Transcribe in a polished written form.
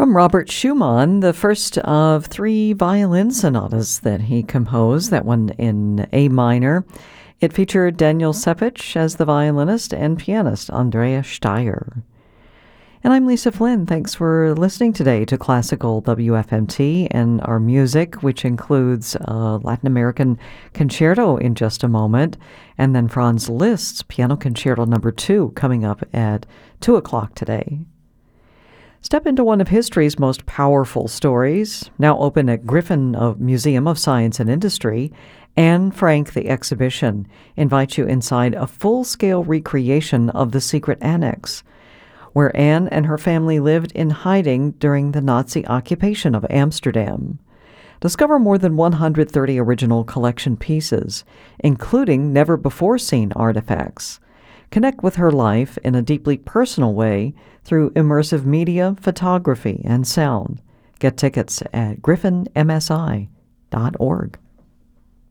From Robert Schumann, the first of three violin sonatas that he composed, that one in A minor. It featured Daniel Sepich as the violinist and pianist Andrea Steyer. And I'm Lisa Flynn. Thanks for listening today to Classical WFMT and our music, which includes Latin American Concerto in just a moment, and then Franz Liszt's Piano Concerto No. 2 coming up at 2 o'clock today. Step into one of history's most powerful stories, now open at Griffin Museum of Science and Industry. Anne Frank, the exhibition, invites you inside a full-scale recreation of the secret annex, where Anne and her family lived in hiding during the Nazi occupation of Amsterdam. Discover more than 130 original collection pieces, including never-before-seen artifacts. Connect with her life in a deeply personal way through immersive media, photography, and sound. Get tickets at griffinmsi.org.